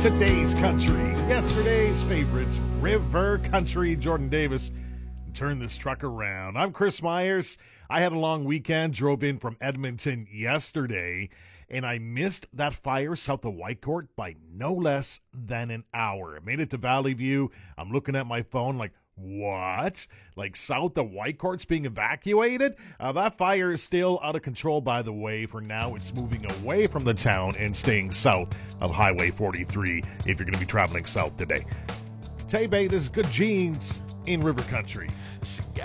Today's country, yesterday's favorites, River Country. Jordan Davis, turn this truck around. I'm Chris Myers. I had a long weekend, drove in from Edmonton yesterday, and I missed that fire south of Whitecourt by no less than an hour. I made it to Valley View. I'm looking at my phone like, what? Like south of Whitecourt's being evacuated? That fire is still out of control, by the way. For now, it's moving away from the town and staying south of Highway 43 if you're going to be traveling south today. Tay Bay, this is Good Genes in River Country.